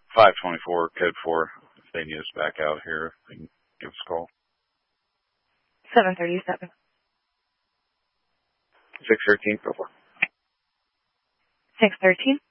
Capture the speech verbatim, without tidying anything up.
five twenty-four, code four. If they need us back out here, they can give us a call. seven thirty-seven. six thirteen, go for it. six thirteen.